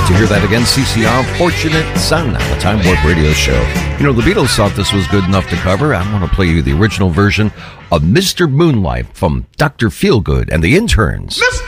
to hear that again. CCR, Fortunate Son, on the Time Warp Radio Show. You know, the Beatles thought this was good enough to cover. I want to play you the original version of Mr. Moonlight from Dr. Feelgood and the Interns.